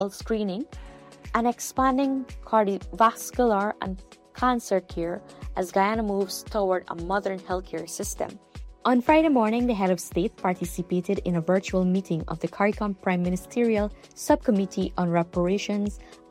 screening, and expanding cardiovascular and cancer care as Guyana moves toward a modern healthcare system. On Friday morning, the head of state participated in a virtual meeting of the CARICOM Prime Ministerial Subcommittee on Reparations,